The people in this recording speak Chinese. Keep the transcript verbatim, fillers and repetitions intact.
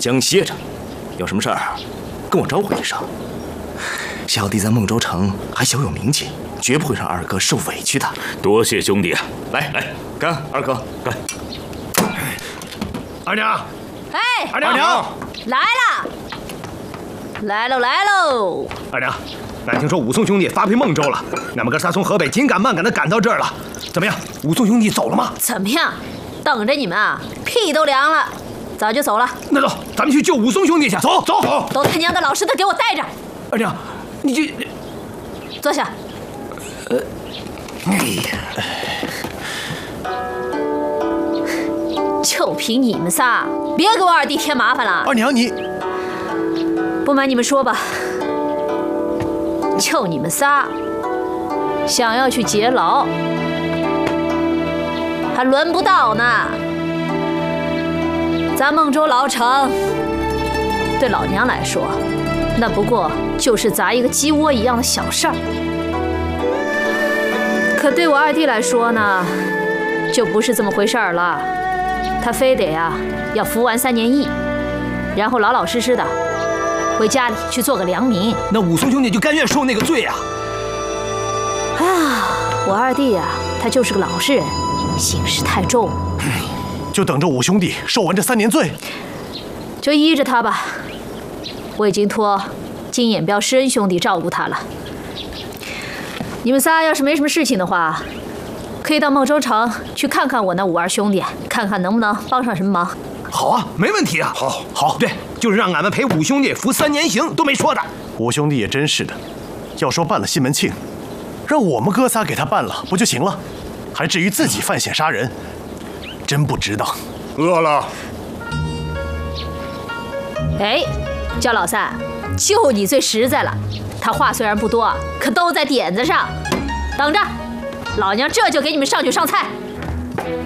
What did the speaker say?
江歇着，有什么事儿跟我招呼一声。小弟在孟州城还小有名气，绝不会让二哥受委屈的。 多谢兄弟啊！ 来来，干，二哥干。 二娘， 哎， 二娘，二娘来了，来喽来喽！ 二娘，俺听说武松兄弟发配孟州了，俺们哥仨从河北紧赶慢赶的赶到这儿了。怎么样，武松兄弟走了吗？ 怎么样？等着你们啊，屁都凉了，早就走了。 那走，咱们去救武松兄弟去。走走走， 都他娘的老实的给我待着。 二娘，你这坐下。 呃，哎呀， 就凭你们仨，别给我二弟添麻烦了。 二娘你， 不瞒你们说吧，就你们仨想要去劫牢，还轮不到呢。咱孟州牢城对老娘来说，那不过就是砸一个鸡窝一样的小事儿，可对我二弟来说呢，就不是这么回事儿了。他非得呀、啊、要服完三年役，然后老老实实的回家里去做个良民。 那武松兄弟就甘愿受那个罪呀、 啊？啊，我二弟呀、啊，他就是个老实人，心事太重。 就等着武兄弟受完这三年罪， 就依着他吧。我已经托金眼彪施恩兄弟照顾他了。你们仨要是没什么事情的话，可以到孟州城去看看我那五二兄弟，看看能不能帮上什么忙。 好啊，没问题啊。 好， 好，对，就是让俺们陪武兄弟服三年刑都没说的。 武兄弟也真是的，要说办了西门庆，让我们哥仨给他办了不就行了？还至于自己犯险杀人，真不值当。 饿了。 哎，焦老三，就你最实在了。他话虽然不多，可都在点子上。等着，老娘这就给你们上酒上菜。